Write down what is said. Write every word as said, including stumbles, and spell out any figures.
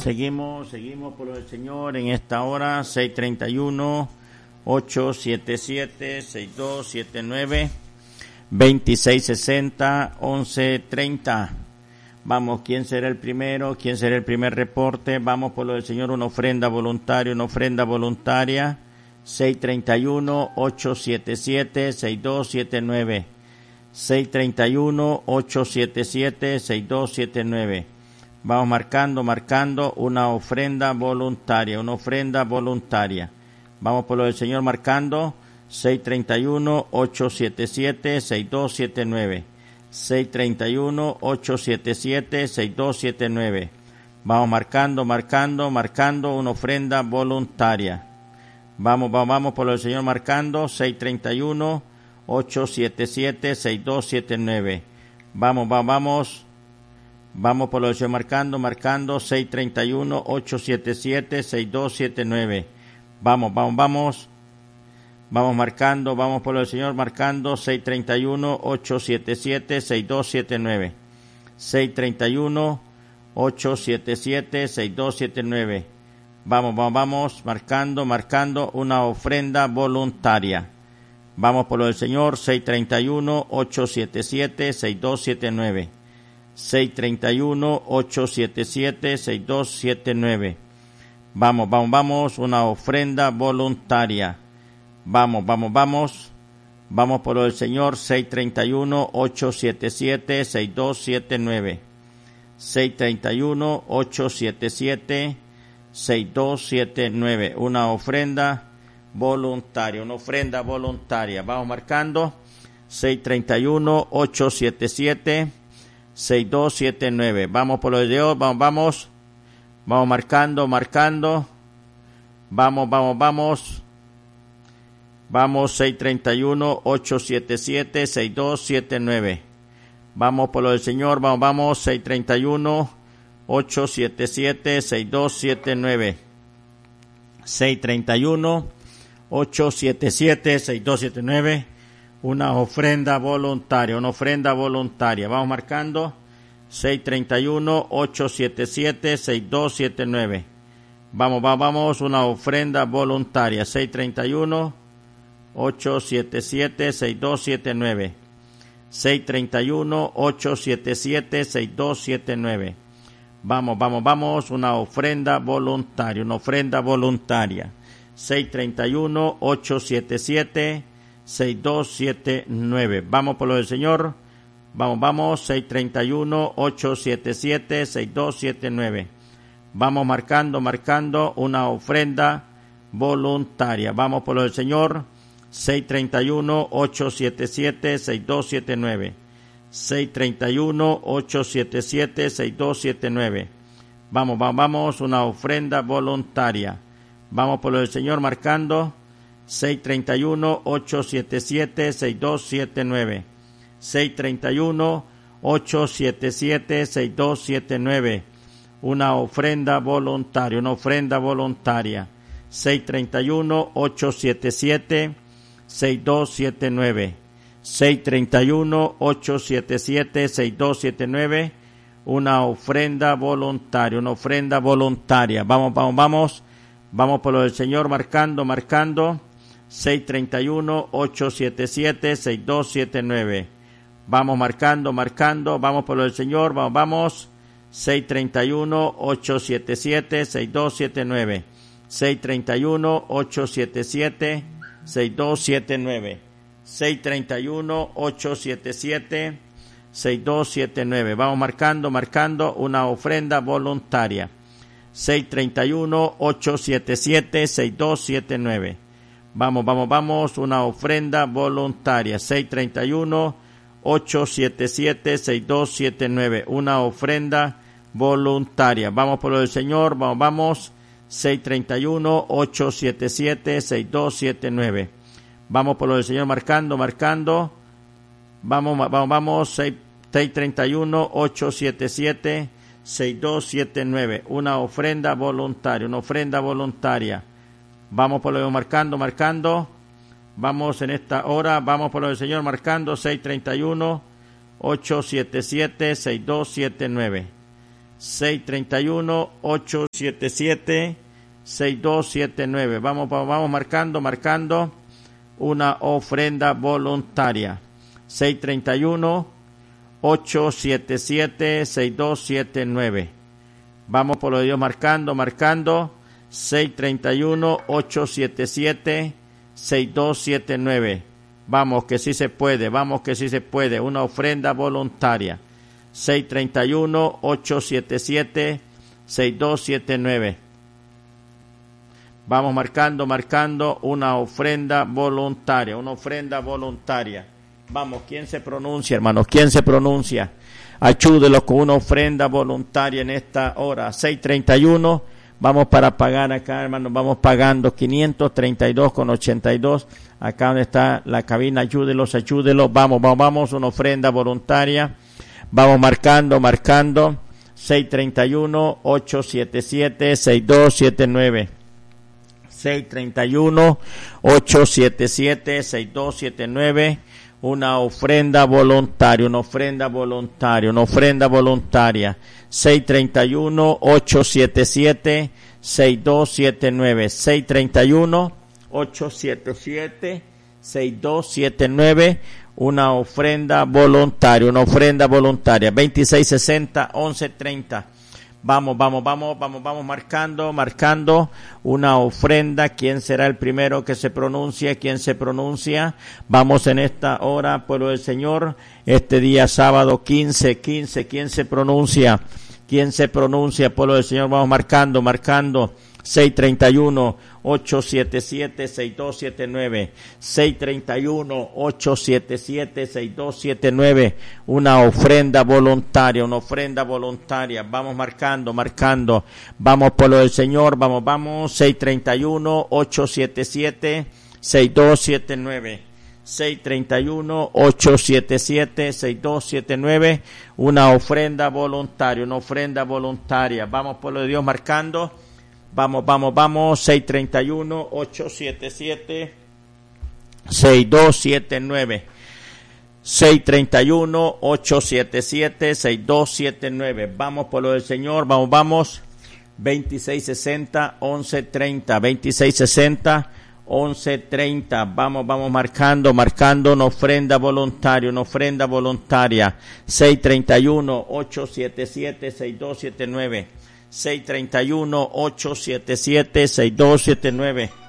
Seguimos, seguimos por lo del Señor en esta hora, seis treinta y uno, ocho siete siete, seis dos siete nueve, veintiséis sesenta, once treinta. Vamos, ¿quién será el primero? ¿Quién será el primer reporte? Vamos por lo del Señor, una ofrenda voluntaria, una ofrenda voluntaria, seis treinta y uno, ocho siete siete, seis dos siete nueve, seis treinta y uno, ocho siete siete, seis dos siete nueve. Vamos marcando, marcando una ofrenda voluntaria, una ofrenda voluntaria. Vamos por lo del Señor marcando, seis treinta y uno, ocho siete siete, seis dos siete nueve, seis treinta y uno, ocho siete siete, seis dos siete nueve. Vamos marcando, marcando, marcando una ofrenda voluntaria. Vamos, vamos, vamos por lo del Señor marcando, seis treinta y uno, ocho siete siete, seis dos siete nueve. Vamos, vamos, vamos. Vamos por lo del Señor marcando, marcando, seis treinta y uno, ocho siete siete, seis dos siete nueve. Vamos, vamos, vamos. Vamos marcando, vamos por lo del Señor marcando, seis treinta y uno, ocho siete siete, seis dos siete nueve. seis treinta y uno, ocho siete siete, seis dos siete nueve. Vamos, vamos, vamos, marcando, marcando una ofrenda voluntaria. Vamos por lo del Señor, seis treinta y uno, ocho siete siete, seis dos siete nueve. seis treinta y uno, ocho siete siete, seis dos siete nueve. Vamos, vamos, vamos, una ofrenda voluntaria. Vamos, vamos, vamos. Vamos por lo del Señor, seis treinta y uno, ocho siete siete, seis dos siete nueve. seis treinta y uno, ocho siete siete, seis dos siete nueve. Una ofrenda voluntaria, una ofrenda voluntaria. Vamos marcando, seis treinta y uno, ocho siete siete, seis dos siete nueve. Vamos por lo de Dios, vamos, vamos. Vamos marcando, marcando. Vamos, vamos, vamos. Vamos, seis treinta y uno, ocho siete siete, seis dos siete nueve. Vamos por lo del Señor, vamos, vamos, seis treinta y uno, ocho siete siete, seis dos siete nueve. seis treinta y uno, ocho siete siete, seis dos siete nueve. Una ofrenda voluntaria, una ofrenda voluntaria. Vamos marcando, seis treinta y uno, ocho siete siete, seis dos siete nueve. Vamos, vamos, vamos, una ofrenda voluntaria, seis treinta y uno, ocho siete siete, seis dos siete nueve. seis treinta y uno, ocho siete siete, seis dos siete nueve. Vamos, vamos, vamos, una ofrenda voluntaria, una ofrenda voluntaria. seis treinta y uno, ocho siete siete, seis dos siete nueve. Vamos por lo del Señor. Vamos, vamos, seis treinta y uno, ocho siete siete, seis dos siete nueve. Vamos marcando, marcando una ofrenda voluntaria. Vamos por lo del Señor. seis treinta y uno, ocho siete siete, seis dos siete nueve. seis treinta y uno, ocho siete siete, seis dos siete nueve. Vamos, vamos, vamos, una ofrenda voluntaria. Vamos por lo del Señor marcando, seis treinta y uno, ocho siete siete, seis dos siete nueve. seis treinta y uno, ocho siete siete, seis dos siete nueve. Una ofrenda voluntaria, una ofrenda voluntaria. seis treinta y uno, ocho siete siete, seis dos siete nueve. seis treinta y uno, ocho siete siete, seis dos siete nueve. Una ofrenda voluntaria, una ofrenda voluntaria. Vamos, vamos, vamos. Vamos por lo del Señor marcando, marcando. seis treinta y uno, ocho siete siete, seis dos siete nueve. Vamos marcando, marcando. Vamos por lo del Señor, vamos, vamos. seis treinta y uno, ocho siete siete, seis dos siete nueve. seis treinta y uno, ocho siete siete, seis dos siete nueve. seis treinta y uno, ocho siete siete, seis dos siete nueve. Vamos marcando, marcando una ofrenda voluntaria. seis treinta y uno, ocho siete siete, seis dos siete nueve. Vamos, vamos, vamos, una ofrenda voluntaria. seis treinta y uno, ocho siete siete, seis dos siete nueve. Una ofrenda voluntaria. Vamos por lo del Señor, vamos, vamos. seis treinta y uno, ocho siete siete, seis dos siete nueve. Vamos por lo del Señor marcando, marcando. Vamos, vamos, vamos. seis treinta y uno, ocho siete siete, seis dos siete nueve. Una ofrenda voluntaria, una ofrenda voluntaria. Vamos por lo del marcando, marcando. Vamos en esta hora, vamos por lo del Señor marcando. seis treinta y uno, ocho siete siete, seis dos siete nueve. seis tres uno, ocho siete siete, seis dos siete nueve. Vamos, vamos marcando, marcando una ofrenda voluntaria. seis tres uno, ocho siete siete, seis dos siete nueve. Vamos por lo de Dios marcando, marcando seis tres uno, ocho siete siete, seis dos siete nueve. Vamos que sí se puede, vamos que sí se puede. Una ofrenda voluntaria. seis tres uno, ocho siete siete, seis dos siete nueve. Vamos marcando, marcando una ofrenda voluntaria, una ofrenda voluntaria. Vamos, ¿quién se pronuncia, hermanos? ¿Quién se pronuncia? Ayúdelo con una ofrenda voluntaria en esta hora. seis tres uno, vamos para pagar acá, hermanos, vamos pagando quinientos treinta y dos con ochenta y dos. Acá donde está la cabina, ayúdelos, ayúdelos. Vamos, vamos, vamos, una ofrenda voluntaria. Vamos marcando, marcando. seis tres uno, ocho siete siete, seis dos siete nueve. seis tres uno, ocho siete siete, seis dos siete nueve. Una ofrenda voluntaria, una ofrenda voluntaria, una ofrenda voluntaria. seis tres uno, ocho siete siete, seis dos siete nueve. seis tres uno, ocho siete siete, seis dos siete nueve. Una ofrenda voluntaria, una ofrenda voluntaria. veintiséis sesenta, once treinta. Vamos, vamos, vamos, vamos, vamos marcando, marcando una ofrenda. ¿Quién será el primero que se pronuncie? ¿Quién se pronuncia? Vamos en esta hora, pueblo del Señor, este día sábado quince, quince. ¿Quién se pronuncia? ¿Quién se pronuncia, pueblo del Señor? Vamos marcando, marcando. seis tres uno, ocho siete siete, seis dos siete nueve. seis tres uno, ocho siete siete, seis dos siete nueve. Una ofrenda voluntaria, una ofrenda voluntaria. Vamos marcando, marcando. Vamos por lo del Señor, vamos, vamos. seis tres uno, ocho siete siete, seis dos siete nueve. seis tres uno, ocho siete siete, seis dos siete nueve. Una ofrenda voluntaria, una ofrenda voluntaria. Vamos por lo de Dios marcando. Vamos, vamos, vamos, seis tres uno, ocho siete siete, seis dos siete nueve. seis tres uno, ocho siete siete, seis dos siete nueve. Vamos por lo del Señor, vamos, vamos. veintiséis sesenta, once treinta. veintiséis sesenta, once treinta. Vamos, vamos marcando, marcando una ofrenda voluntaria, una ofrenda voluntaria. seis tres uno, ocho siete siete, seis dos siete nueve. seis tres uno, ocho siete siete, seis dos siete nueve.